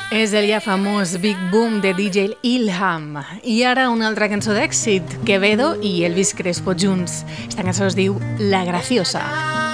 És el ja famós Big Boom de DJ Ilham. I ara una altra cançó d'èxit, Quevedo i Elvis Crespo junts. Esta cançó es diu La Graciosa.